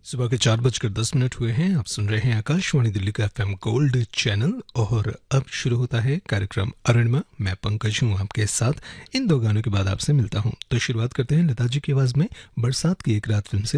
सुबह के 4:10 हुए हैं। आप सुन रहे हैं आकाशवाणी दिल्ली का एफएम गोल्ड चैनल और अब शुरू होता है कार्यक्रम अरुणिमा। मैं पंकज हूँ आपके साथ। इन दो गानों के बाद आपसे मिलता हूँ। तो शुरुआत करते हैं लता जी की आवाज में बरसात की एक रात फिल्म से।